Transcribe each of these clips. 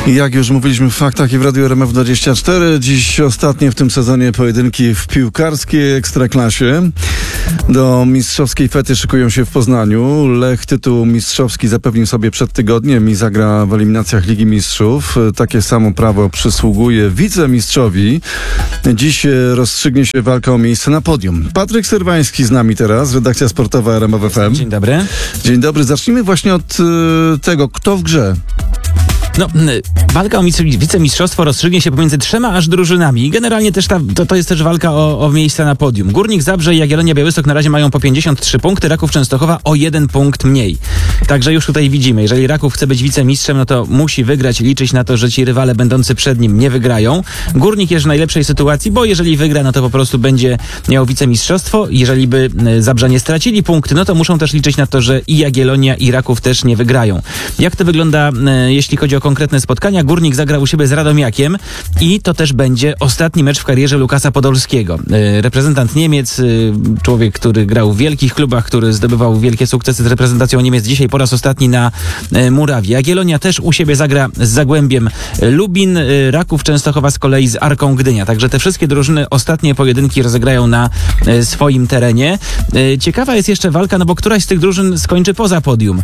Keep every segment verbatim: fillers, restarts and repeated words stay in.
Jak już mówiliśmy w Faktach i w Radiu R M F dwadzieścia cztery, dziś ostatnie w tym sezonie pojedynki w piłkarskiej Ekstraklasie. Do mistrzowskiej fety szykują się w Poznaniu. Lech tytuł mistrzowski zapewnił sobie przed tygodniem i zagra w eliminacjach Ligi Mistrzów. Takie samo prawo przysługuje wicemistrzowi. Dziś rozstrzygnie się walka o miejsce na podium. Patryk Serwański z nami teraz, redakcja sportowa R M F F M. Dzień dobry. Dzień dobry. Zacznijmy właśnie od y, tego, kto w grze. No, walka o wicemistrzostwo rozstrzygnie się pomiędzy trzema aż drużynami. Generalnie też ta, to, to jest też walka o, o miejsca na podium. Górnik Zabrze i Jagiellonia Białystok na razie mają po pięćdziesiąt trzy punkty, Raków Częstochowa o jeden punkt mniej. Także już tutaj widzimy, jeżeli Raków chce być wicemistrzem, no to musi wygrać, liczyć na to, że ci rywale będący przed nim nie wygrają. Górnik jest w najlepszej sytuacji, bo jeżeli wygra, no to po prostu będzie miał wicemistrzostwo. Jeżeli by Zabrze nie stracili punkty, no to muszą też liczyć na to, że i Jagiellonia, i Raków też nie wygrają. Jak to wygląda, jeśli chodzi o konkretne spotkania? Górnik zagra u siebie z Radomiakiem i to też będzie ostatni mecz w karierze Lukasa Podolskiego. Reprezentant Niemiec, człowiek, który grał w wielkich klubach, który zdobywał wielkie sukcesy z reprezentacją Niemiec, dzisiaj po raz ostatni na murawie. Jagiellonia też u siebie zagra z Zagłębiem Lubin, Raków Częstochowa z kolei z Arką Gdynia. Także te wszystkie drużyny ostatnie pojedynki rozegrają na swoim terenie. Ciekawa jest jeszcze walka, no bo któraś z tych drużyn skończy poza podium.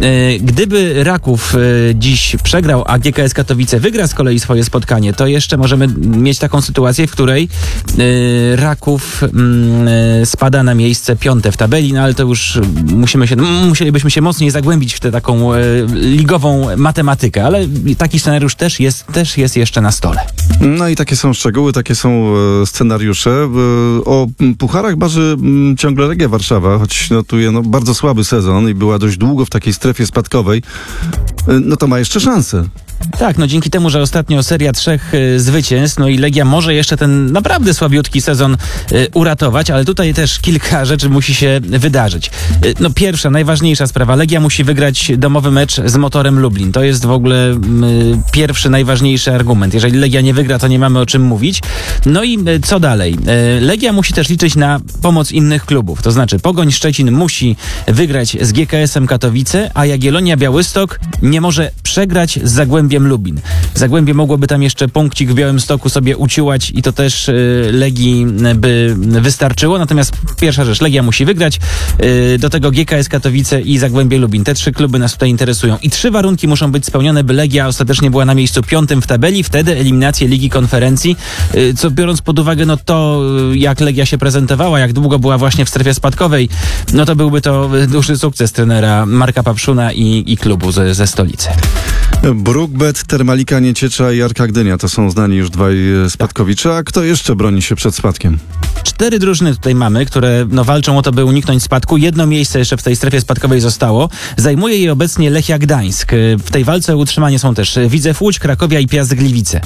Gdyby Raków dziś przegrał, a G K S Katowice wygra z kolei swoje spotkanie, to jeszcze możemy mieć taką sytuację, w której yy, Raków yy, spada na miejsce piąte w tabeli, no ale to już musimy się, musielibyśmy się mocniej zagłębić w tę taką yy, ligową matematykę, ale taki scenariusz też jest, też jest jeszcze na stole. No i takie są szczegóły, takie są e, scenariusze. E, o pucharach marzy m, ciągle Legia Warszawa, choć notuje no, bardzo słaby sezon i była dość długo w takiej strefie spadkowej. E, no to ma jeszcze szansę. Tak, no dzięki temu, że ostatnio seria trzech y, zwycięstw, no i Legia może jeszcze ten naprawdę słabiutki sezon y, uratować, ale tutaj też kilka rzeczy musi się wydarzyć. Y, no pierwsza, najważniejsza sprawa, Legia musi wygrać domowy mecz z Motorem Lublin. To jest w ogóle y, pierwszy, najważniejszy argument. Jeżeli Legia nie wygra, to nie mamy o czym mówić. No i y, co dalej? Y, Legia musi też liczyć na pomoc innych klubów, to znaczy Pogoń Szczecin musi wygrać z G K S-em Katowice, a Jagiellonia Białystok nie może przegrać z Zagłębiem Lubin. Zagłębie mogłoby tam jeszcze punkcik w Białymstoku sobie uciułać i to też y, Legii by wystarczyło. Natomiast pierwsza rzecz, Legia musi wygrać. Y, do tego G K S Katowice i Zagłębie Lubin. Te trzy kluby nas tutaj interesują. I trzy warunki muszą być spełnione, by Legia ostatecznie była na miejscu piątym w tabeli. Wtedy eliminację Ligi Konferencji. Y, co biorąc pod uwagę no to, jak Legia się prezentowała, jak długo była właśnie w strefie spadkowej, no to byłby to duży sukces trenera Marka Papszuna i, i klubu ze, ze stolicy. Brookbet, Termalika Nieciecza i Arka Gdynia to są znani już dwaj spadkowicze. A kto jeszcze broni się przed spadkiem? Cztery drużyny tutaj mamy, które no, walczą o to, by uniknąć spadku. Jedno miejsce jeszcze w tej strefie spadkowej zostało. Zajmuje je obecnie Lechia Gdańsk. W tej walce o utrzymanie są też Widzew Łódź, Krakowia i Piast Gliwice.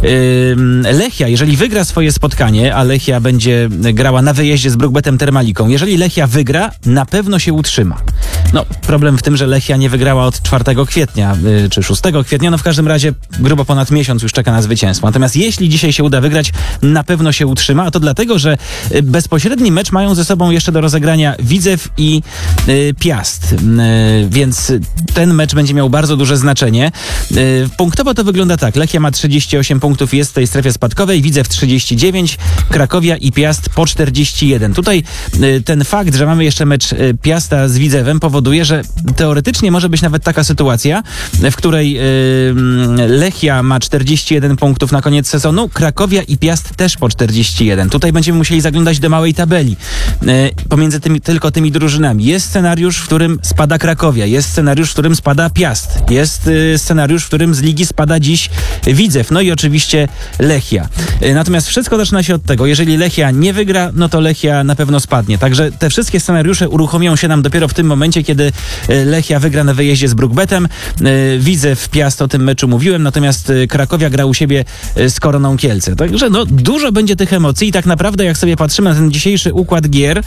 Yy, Lechia, jeżeli wygra swoje spotkanie, a Lechia będzie grała na wyjeździe z Brookbetem Termaliką, jeżeli Lechia wygra, na pewno się utrzyma. No, problem w tym, że Lechia nie wygrała od czwartego kwietnia, yy, czy szóstego kwietnia, no w każdym razie grubo ponad miesiąc już czeka na zwycięstwo. Natomiast jeśli dzisiaj się uda wygrać, na pewno się utrzyma, a to dlatego, że bezpośredni mecz mają ze sobą jeszcze do rozegrania Widzew i y, Piast, y, więc ten mecz będzie miał bardzo duże znaczenie. Y, punktowo to wygląda tak. Lechia ma trzydzieści osiem punktów, jest w tej strefie spadkowej, Widzew trzydzieści dziewięć, Krakowia i Piast po czterdzieści jeden. Tutaj y, ten fakt, że mamy jeszcze mecz y, Piasta z Widzewem powoduje, że teoretycznie może być nawet taka sytuacja, w której y, Lechia ma czterdzieści jeden punktów na koniec sezonu, Krakowia i Piast też po czterdzieści jeden. Tutaj będziemy musieli zaglądać do małej tabeli. E, pomiędzy tymi, tylko tymi drużynami. Jest scenariusz, w którym spada Krakowia. Jest scenariusz, w którym spada Piast. Jest e, scenariusz, w którym z ligi spada dziś Widzew. No i oczywiście Lechia. E, natomiast wszystko zaczyna się od tego. Jeżeli Lechia nie wygra, no to Lechia na pewno spadnie. Także te wszystkie scenariusze uruchomią się nam dopiero w tym momencie, kiedy Lechia wygra na wyjeździe z Brookbetem. E, Widzew, Piast, o tym meczu mówiłem. Natomiast Krakowia gra u siebie z Koroną Kielce. Także no dużo będzie tych emocji i tak naprawdę jak sobie patrzymy na ten dzisiejszy układ gier,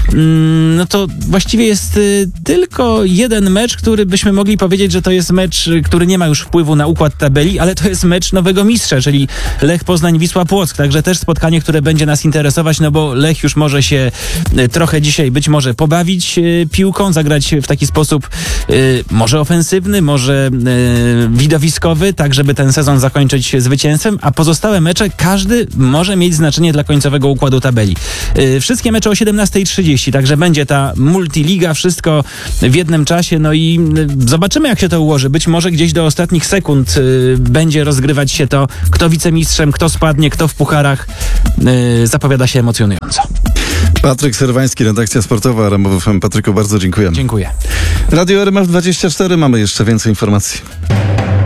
no to właściwie jest tylko jeden mecz, który byśmy mogli powiedzieć, że to jest mecz, który nie ma już wpływu na układ tabeli, ale to jest mecz nowego mistrza, czyli Lech Poznań Wisła Płock. Także też spotkanie, które będzie nas interesować, no bo Lech już może się trochę dzisiaj być może pobawić piłką, zagrać w taki sposób y, może ofensywny, może y, widowiskowy, tak żeby ten sezon zakończyć zwycięstwem, a pozostałe mecze każdy może mieć znaczenie dla końcowego układu tabeli. Y, wszystkie mecze o siedemnastej trzydzieści, także będzie ta multiliga, wszystko w jednym czasie, no i y, zobaczymy, jak się to ułoży. Być może gdzieś do ostatnich sekund y, będzie rozgrywać się to, kto wicemistrzem, kto spadnie, kto w pucharach. Y, zapowiada się emocjonująco. Patryk Serwański, redakcja sportowa R M F F M. Patryku, bardzo dziękuję. Dziękuję. Radio R M F dwadzieścia cztery, mamy jeszcze więcej informacji.